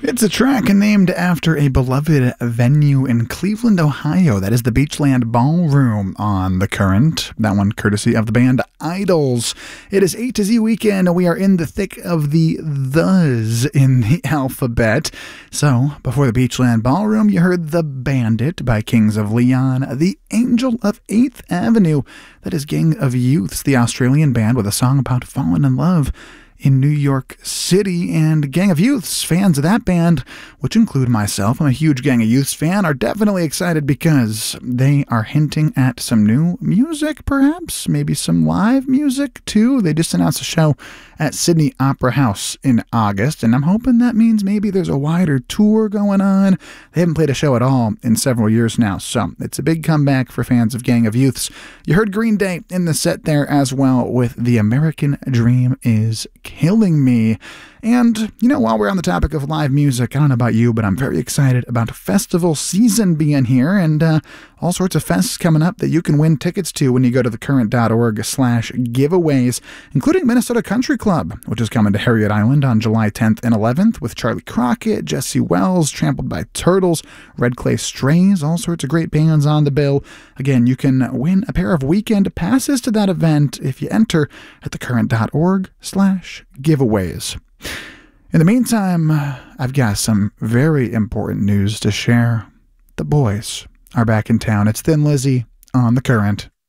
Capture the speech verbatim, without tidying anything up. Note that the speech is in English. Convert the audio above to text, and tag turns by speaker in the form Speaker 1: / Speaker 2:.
Speaker 1: It's a track named after a beloved venue in Cleveland, Ohio. That is the Beachland Ballroom on The Current. That one courtesy of the band Idols. It is A to Z weekend, and we are in the thick of the thes in the alphabet. So, before the Beachland Ballroom, you heard The Bandit by Kings of Leon, The Angel of eighth Avenue. That is Gang of Youths, the Australian band with a song about falling in love in New York City. And Gang of Youths, fans of that band, which include myself, I'm a huge Gang of Youths fan, are definitely excited because they are hinting at some new music, perhaps, maybe some live music too. They just announced a show at Sydney Opera House in August, and I'm hoping that means maybe there's a wider tour going on. They haven't played a show at all in several years now, so it's a big comeback for fans of Gang of Youths. You heard Green Day in the set there as well with The American Dream Is Killing Me. And, you know, while we're on the topic of live music, I don't know about you, but I'm very excited about festival season being here, and uh, all sorts of fests coming up that you can win tickets to when you go to thecurrent.org slash giveaways, including Minnesota Country Club, which is coming to Harriet Island on July tenth and eleventh with Charlie Crockett, Jesse Wells, Trampled by Turtles, Red Clay Strays, all sorts of great bands on the bill. Again, you can win a pair of weekend passes to that event if you enter at thecurrent.org slash giveaways. In the meantime, I've got some very important news to share. The boys are back in town. It's Thin Lizzy on The Current.